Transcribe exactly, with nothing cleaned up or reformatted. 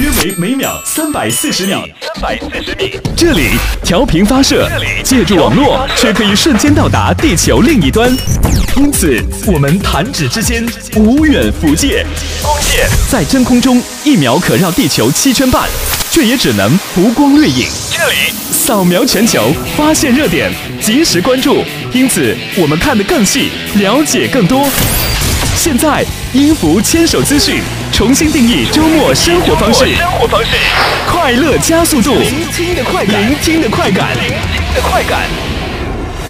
约为每秒三百四十米。 三百四十米。 这里调频发射，借助网络却可以瞬间到达地球另一端。因此，我们弹指之间，无远弗届。 光线在真空中一秒可绕地球七圈半，却也只能浮光掠影。 这里扫描全球，发现热点，及时关注。因此，我们看得更细，了解更多。现在，音符牵手资讯重新定义周末生活方式。 生活方式， 快乐加速度， 聆听的快感， 聆听的快感， 聆听的快感。